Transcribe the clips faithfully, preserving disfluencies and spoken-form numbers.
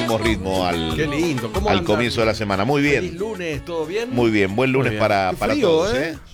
dimos ritmo al, Qué lindo. ¿Cómo al andan? comienzo de la semana. Muy bien. Feliz lunes, ¿todo bien? Muy bien, buen lunes bien. para, Qué para frío, todos, ¿eh? ¿eh? Sí.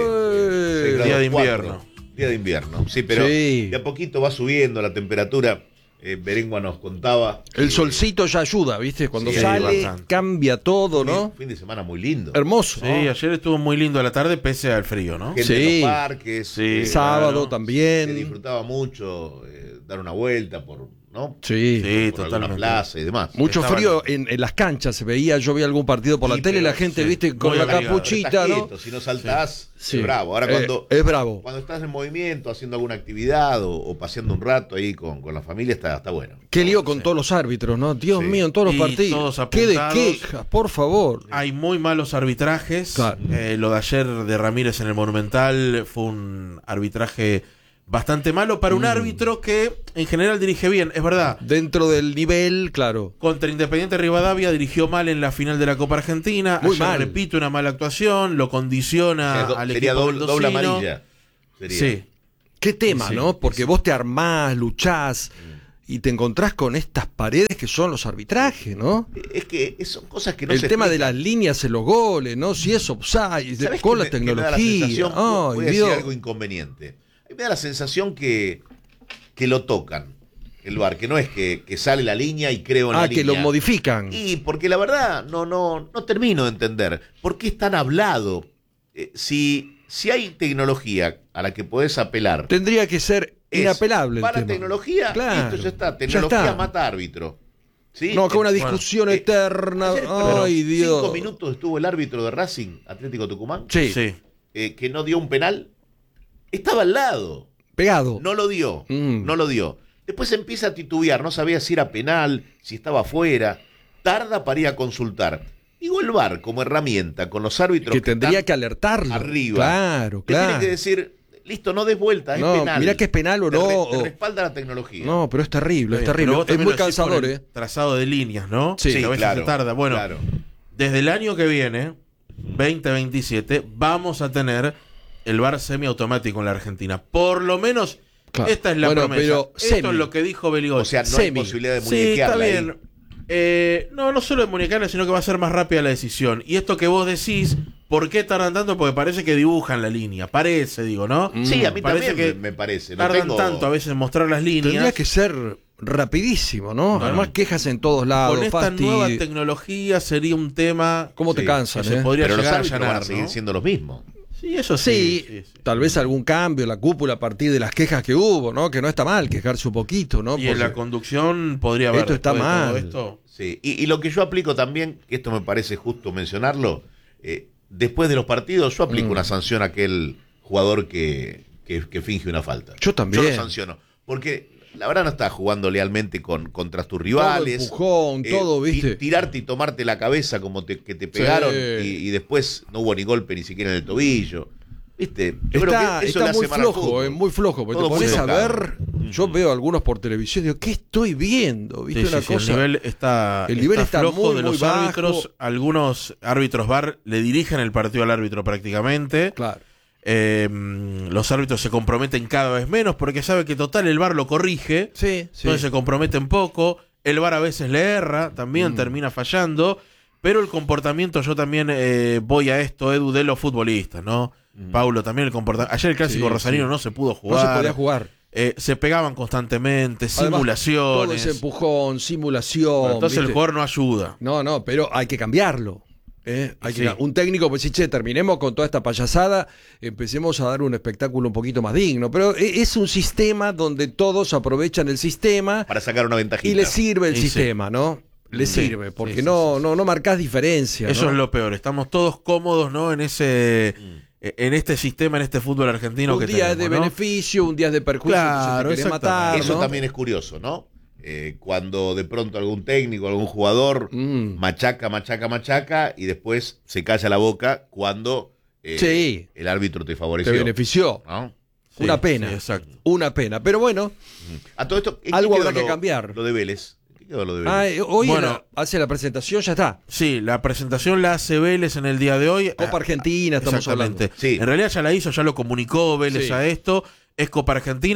seis grados Día de cuatro. invierno. Día de invierno, sí, pero Sí. de a poquito va subiendo la temperatura. Eh, Berengua nos contaba. El eh, solcito ya ayuda, ¿viste? Cuando Sí, sale, bastante. cambia todo, ¿no? Fin, fin de semana muy lindo. Hermoso. Sí, ayer estuvo muy lindo a la tarde pese al frío, ¿no? Gente Sí. en los parques. Sí. Sábado claro. Se también. disfrutaba mucho eh, dar una vuelta por, ¿no? Sí. Sí, por alguna totalmente. plaza y demás. Mucho Estaban- frío en, en las canchas, se veía, yo vi algún partido por la Sí, tele, pero la gente, sí, viste, con muy la obligado. capuchita, Estás ¿no? quieto, si no saltás, Sí. es bravo. Ahora Eh, cuando, es bravo. cuando estás en movimiento, haciendo alguna actividad o, o paseando un rato ahí con, con la familia, está, está bueno. Qué lío con Sí. todos los árbitros, ¿no? Dios Sí. mío, en todos los Y partidos. todos Qué de apuntados. quejas, por favor. Hay muy malos arbitrajes. Claro. Eh, lo de ayer de Ramírez en el Monumental fue un arbitraje bastante malo para un Mm. árbitro que en general dirige bien, es verdad. Dentro del nivel, claro. Contra Independiente Rivadavia dirigió mal en la final de la Copa Argentina. Muy Ayer, mal. repito, una mala actuación, lo condiciona Sería do- al sería equipo doble, doble mendocino. amarilla. Sería. Sí. Qué tema, Sí, ¿no? Porque sí. vos te armás, luchás y te encontrás con estas paredes que son los arbitrajes, ¿no? Es que son cosas que no El se tema de explican. las líneas en los goles, ¿no? Si es offside, de- ¿Sabés con qué la me- qué me da la tecnología. sensación? Ay, Voy a decir Dios. algo inconveniente. A mí me da la sensación que, que lo tocan el V A R, que no es que, que sale la línea y creo en la Ah, que línea. lo modifican. Y porque la verdad no, no, no termino de entender por qué es tan hablado. Eh, si, si hay tecnología a la que podés apelar, Tendría que ser es inapelable el para tema. tecnología, Claro. listo, ya está. Ya Tecnología está. mata árbitro. ¿Sí? No, con una Eh, discusión eh, eterna. ayer estuvo Ay, Dios. Cinco minutos estuvo el árbitro de Racing, Atlético Tucumán, Sí, Sí. eh, que no dio un penal. Estaba al lado. pegado. No lo dio. Mm. No lo dio. Después empieza a titubear. No sabía si era penal, si estaba afuera. Tarda para ir a consultar. Digo, el V A R como herramienta con los árbitros que tendría están que alertarlo. arriba. Claro, te tiene claro. que decir, listo, no des vuelta, es No, penal. mirá que es penal o Te no, re- o- te respalda la tecnología. No, pero es terrible, es Está bien, terrible. pero vos Es también muy lo decís por cansador, el ¿eh? Trazado de líneas, ¿no? Sí, Que a veces claro, se tarda. Bueno, claro. desde el año que viene, veinte veintisiete, vamos a tener el V A R semiautomático en la Argentina. Por lo menos, Claro. esta es la Bueno, promesa. pero Esto semi. es lo que dijo Beligoy. O sea, no hay Semi. posibilidad de sí, está muñequearla ahí. bien. Eh, no, no solo de muñecarla, sino que va a ser más rápida la decisión. Y esto que vos decís, ¿por qué tardan tanto? Porque parece que dibujan la línea. Parece, digo, ¿no? Sí, a mí Parece también que me, me parece. No Tardan tengo- tanto a veces en mostrar las líneas. Tendría que ser rapidísimo, ¿no? No, Además, no. quejas en todos lados. Con esta fastidio. nueva tecnología sería un tema ¿Cómo te Sí, cansan, que se eh? podría Pero los llegar a árbitros van a allanar, seguir ¿no? siendo los mismos. Sí, eso Sí, sí. sí, sí. tal vez algún cambio en la cúpula a partir de las quejas que hubo, ¿no? Que no está mal quejarse un poquito, ¿no? Y en la Porque conducción podría haber. esto está después de todo mal. esto. Sí, y, y lo que yo aplico también, que esto me parece justo mencionarlo, eh, después de los partidos yo aplico Mm. una sanción a aquel jugador que, que, que finge una falta. Yo también. Yo lo sanciono, porque la verdad no estás jugando lealmente con, contra tus todo rivales. empujón, Eh, todo, ti- ¿viste? tirarte y tomarte la cabeza como te, que te pegaron Sí. y, y después no hubo ni golpe ni siquiera en el tobillo. ¿Viste? Yo creo Está, que eso está le muy hace mal al flojo, fútbol. eh, muy flojo. Porque Todo te muy pones a tocado. ver, yo veo algunos por televisión y digo, ¿qué estoy viendo? ¿Viste Sí, sí, una sí, cosa? el nivel está, El nivel está flojo muy, de muy los bajo. árbitros. Algunos árbitros V A R le dirigen el partido al árbitro prácticamente. Claro. Eh, los árbitros se comprometen cada vez menos porque sabe que total el V A R lo corrige. Sí, sí. Entonces se comprometen poco. El V A R a veces le erra, también Mm. termina fallando. Pero el comportamiento, yo también eh, voy a esto, Edu, de los futbolistas, ¿no? Paulo, también el comportamiento. Ayer el clásico Sí, rosarino sí. no se pudo No jugar. se podía jugar. Eh, se pegaban constantemente, Además, todo simulaciones. ese empujón, simulación. Bueno, entonces el ¿viste? jugador no ayuda. No, no, pero hay que cambiarlo. ¿eh? Hay Sí. que, un técnico, pues sí, che, terminemos con toda esta payasada, empecemos a dar un espectáculo un poquito más digno. Pero e- es un sistema donde todos aprovechan el sistema Para sacar una ventajita. y les sirve el Y sí. sistema, ¿no? Les Sí, sirve, porque sí, sí, no, sí, no, no marcás diferencia. Eso ¿no? es lo peor. Estamos todos cómodos, ¿no? En ese, en este sistema, en este fútbol argentino Un que día es tenemos, de ¿no? beneficio, un día es de perjuicio, Claro, entonces te querés exactamente. matar, Eso ¿no? también es curioso, ¿no? Eh, cuando de pronto algún técnico, algún jugador Mm. machaca, machaca, machaca y después se calla la boca cuando eh, Sí. el árbitro te Te favoreció. benefició. ¿No? Sí, Una pena. sí, exacto. Una pena. Pero bueno, A todo esto, ¿en qué Algo quedó habrá que lo- cambiar. Lo de Vélez. ¿En qué quedó lo de Vélez? ah, eh, hoy Bueno. era- hace la presentación, ya está. Sí, la presentación la hace Vélez en el día de hoy. Copa Ah, Argentina, estamos Exactamente. hablando. Sí. En realidad ya la hizo, ya lo comunicó Vélez Sí. a esto. Es Copa Argentina.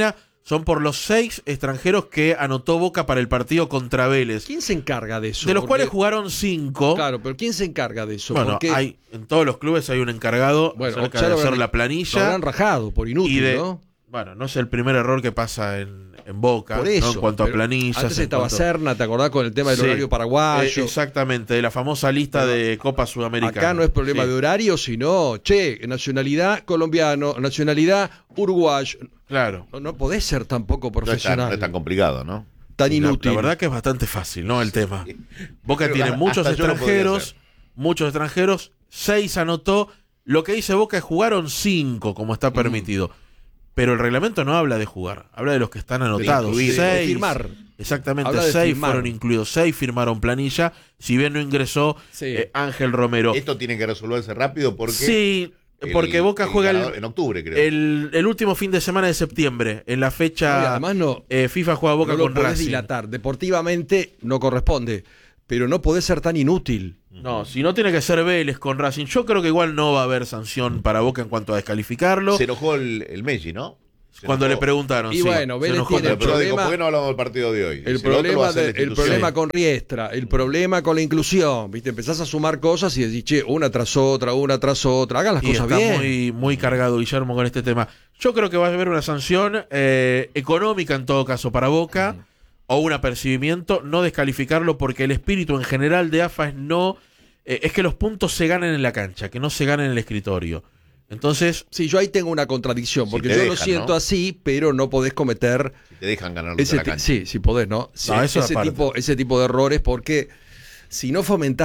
son por los seis extranjeros que anotó Boca para el partido contra Vélez. ¿Quién se encarga de eso? De los Porque, cuales jugaron cinco. Claro, pero ¿quién se encarga de eso? Bueno, Porque, hay, en todos los clubes hay un encargado bueno, acerca ya de lo hacer habrán- la lo planilla. habrán rajado por inútil, y de, ¿no? Bueno, no es el primer error que pasa en, en Boca, Por ¿no? eso. En cuanto a pero planillas. Antes en estaba cuanto- Serna, ¿te acordás con el tema del Sí. horario paraguayo? Eh, exactamente, de la famosa lista de Copa Sudamericana. Acá no es problema Sí, de horario, sino, che, nacionalidad colombiano, nacionalidad uruguayo. Claro. No, no podés ser tampoco No es, tan, profesional, no es tan complicado, ¿no? tan La- inútil. La, verdad que es bastante fácil, ¿no? El tema. Boca Pero tiene hasta muchos yo lo podría extranjeros, hacer. muchos extranjeros, seis anotó. Lo que dice Boca es jugaron cinco, como está permitido. Pero el reglamento no habla de jugar, habla de los que están anotados. incluir, de Seis, firmar. Exactamente, Habla de seis firmar. fueron incluidos, seis firmaron planilla, si bien no ingresó Sí. eh, Ángel Romero. Esto tiene que resolverse rápido porque... Sí, el- porque Boca el juega el, ganador- en octubre, creo. el, el último fin de semana de septiembre, en la No, y fecha además no, eh, FIFA juega Boca no lo con podés Racing. dilatar. Deportivamente no corresponde, pero no podés ser tan inútil. No, si no tiene que ser Vélez con Racing, yo creo que igual no va a haber sanción para Boca en cuanto a descalificarlo. Se enojó el, el Messi, ¿no? Se Cuando enojó. le preguntaron. Y sí, bueno, se Vélez enojó. tiene el Pero dijo, problema- ¿por qué no hablamos del partido de hoy? El Dice, lo otro lo va problema, a hacer de- la el institución. problema con Riestra, el problema con la inclusión, ¿viste? Empezás a sumar cosas y decís, che, una tras otra, una tras otra, hagan las Y cosas está bien. muy, muy cargado Guillermo con este tema. Yo creo que va a haber una sanción eh, económica en todo caso para Boca o un apercibimiento, no descalificarlo porque el espíritu en general de A F A es no eh, es que los puntos se ganen en la cancha, que no se ganen en el escritorio. Entonces, Sí, yo ahí tengo una contradicción, Si porque te yo lo dejan, siento ¿no? así, pero no podés cometer Si te dejan ganar ese la ti- cancha. sí, sí podés, ¿no? Sí, No, eso ese aparte. tipo, ese tipo de errores, porque si no fomentás